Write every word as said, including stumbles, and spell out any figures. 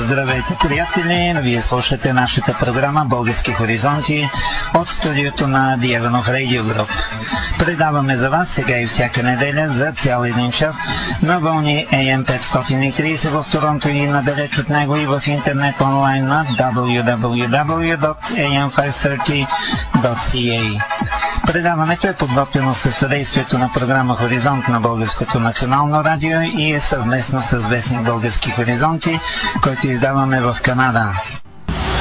Здравейте, приятели! Вие слушате нашата програма Български хоризонти от студиото на Диеванов Радио Груп. Предаваме за вас сега и всяка неделя за цял един час на вълни Ей Ем петстотин и трийсет в Торонто и надалеч от него и в интернет онлайн на дабъл ю дабъл ю дабъл ю точка ей ем петстотин и трийсет точка си ей. Предаването е подготвено със съдействието на програма Хоризонт на Българското национално радио и е съвместно с вестник Български хоризонти, който издаваме в Канада.